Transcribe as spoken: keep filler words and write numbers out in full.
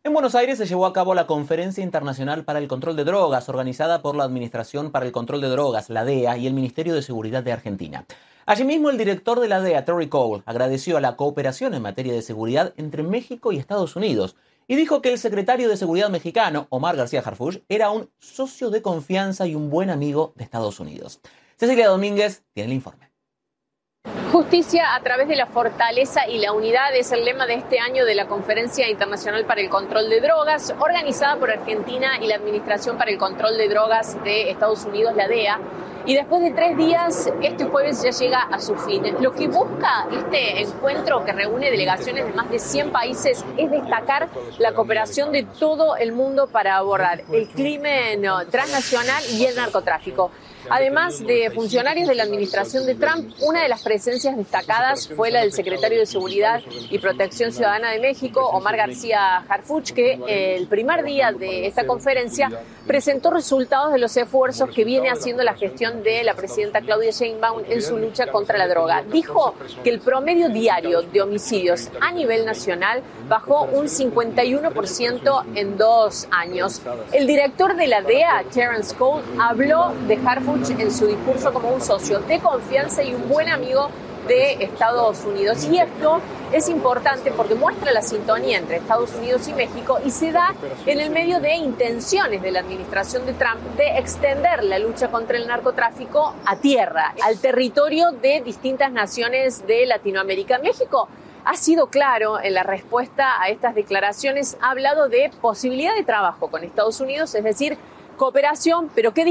En Buenos Aires se llevó a cabo la Conferencia Internacional para el Control de Drogas, organizada por la Administración para el Control de Drogas, la D E A, y el Ministerio de Seguridad de Argentina. Allí mismo, el director de la D E A, Terry Cole, agradeció la cooperación en materia de seguridad entre México y Estados Unidos y dijo que el secretario de Seguridad mexicano, Omar García Harfuch, era un socio de confianza y un buen amigo de Estados Unidos. Cecilia Domínguez tiene el informe. Justicia a través de la fortaleza y la unidad es el lema de este año de la Conferencia Internacional para el Control de Drogas, organizada por Argentina y la Administración para el Control de Drogas de Estados Unidos, la D E A. Y después de tres días, este jueves ya llega a su fin. Lo que busca este encuentro, que reúne delegaciones de más de cien países, es destacar la cooperación de todo el mundo para abordar el crimen transnacional y el narcotráfico. Además de funcionarios de la administración de Trump, una de las presencias destacadas fue la del secretario de Seguridad y Protección Ciudadana de México, Omar García Harfuch, que el primer día de esta conferencia presentó resultados de los esfuerzos que viene haciendo la gestión de la presidenta Claudia Sheinbaum en su lucha contra la droga. Dijo que el promedio diario de homicidios a nivel nacional bajó un cincuenta y uno por ciento en dos años. El director de la D E A, Terence Cole, habló de Harfuch en su discurso como un socio de confianza y un buen amigo de Estados Unidos. Y esto es importante porque muestra la sintonía entre Estados Unidos y México y se da en el medio de intenciones de la administración de Trump de extender la lucha contra el narcotráfico a tierra, al territorio de distintas naciones de Latinoamérica. México ha sido claro en la respuesta a estas declaraciones, ha hablado de posibilidad de trabajo con Estados Unidos, es decir, cooperación, pero ¿qué